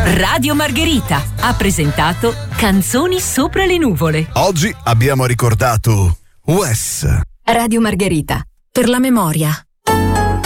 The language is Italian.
Radio Margherita ha presentato Canzoni sopra le nuvole. Oggi abbiamo ricordato Wes. Radio Margherita, per la memoria.